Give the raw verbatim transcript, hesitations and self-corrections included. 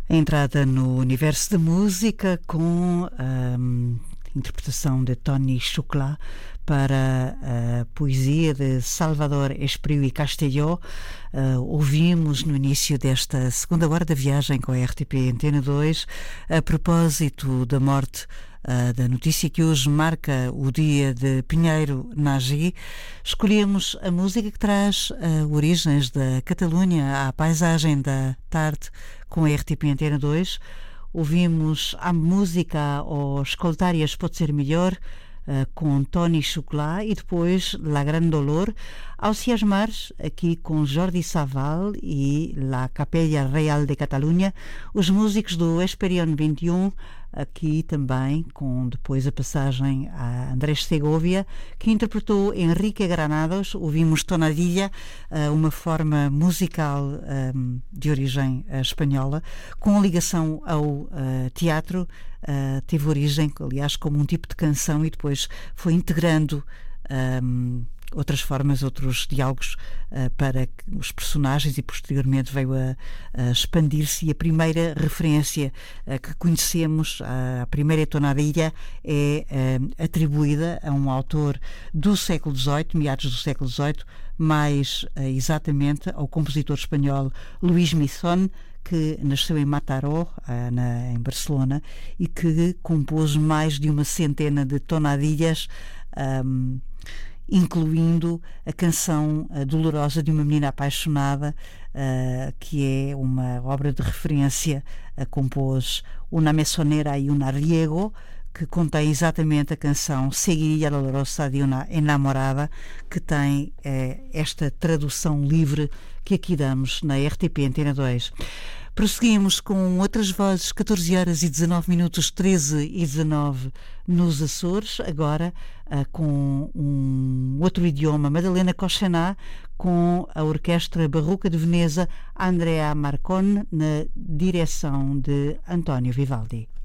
A entrada no universo da música com a um, interpretação de Toni Xuclà para a poesia de Salvador Espriu e Castelló. Uh, ouvimos no início desta segunda hora da viagem com a R T P Antena dois, a propósito da morte Uh, da notícia que hoje marca o dia de Pinheiro Nagy, escolhemos a música que traz uh, origens da Catalunha à paisagem da tarde com a R T P Antena dois. Ouvimos a música ao Escoltarias Pode Ser Melhor, Uh, com Toni Xuclà, e depois La Gran Dolor, ao Ciasmar, aqui com Jordi Savall e La Capella Real de Catalunha, os músicos do Esperion vinte e um, aqui também com depois a passagem a Andrés Segovia, que interpretou Enrique Granados. Ouvimos Tonadilla, uh, uma forma musical um, de origem uh, espanhola, com ligação ao uh, teatro. Uh, teve origem, aliás, como um tipo de canção e depois foi integrando um, outras formas, outros diálogos uh, para os personagens, e posteriormente veio a, a expandir-se. E a primeira referência uh, que conhecemos, a primeira tonadilha, é uh, atribuída a um autor do século dezoito, meados do século dezoito, mais uh, exatamente ao compositor espanhol Luís Mizón, que nasceu em Mataró, na, em Barcelona, e que compôs mais de uma centena de tonadilhas, um, incluindo a canção uh, Dolorosa de uma Menina Apaixonada, uh, que é uma obra de referência. Uh, compôs Una Mesonera e Una Riego, que contém exatamente a canção Seguiria Dolorosa de uma Enamorada, que tem uh, esta tradução livre que aqui damos na R T P Antena dois. Prosseguimos com outras vozes, catorze horas e dezanove minutos, treze e dezanove nos Açores, agora uh, com um outro idioma, Madalena Kochená, com a Orquestra Barroca de Veneza, Andrea Marcon, na direção de António Vivaldi.